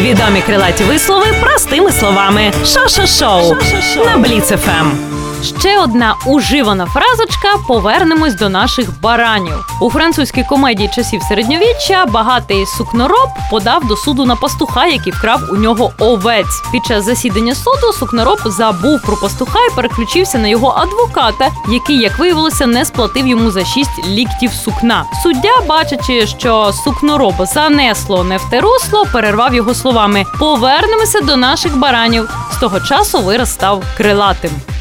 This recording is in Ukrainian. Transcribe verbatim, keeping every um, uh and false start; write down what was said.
Відомі крилаті вислови простими словами. Шо-шо-шоу на Бліц еф ем. Ще одна уживана фразочка «повернемось до наших баранів». У французькій комедії часів середньовіччя багатий сукнороб подав до суду на пастуха, який вкрав у нього овець. Під час засідання суду сукнороб забув про пастуха і переключився на його адвоката, який, як виявилося, не сплатив йому за шість ліктів сукна. Суддя, бачачи, що сукнороба занесло не в те русло, перервав його словами «повернемося до наших баранів». З того часу вираз став крилатим.